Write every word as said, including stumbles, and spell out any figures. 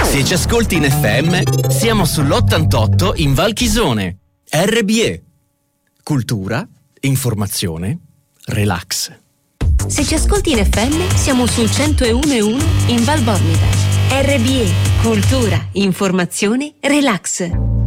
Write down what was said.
Se ci ascolti in F M, siamo sull'ottantotto in Val Chisone. R B E. Cultura, informazione, relax. Se ci ascolti in F M, siamo sul centouno e uno in Val Bormida. R B E. Cultura, informazione, relax.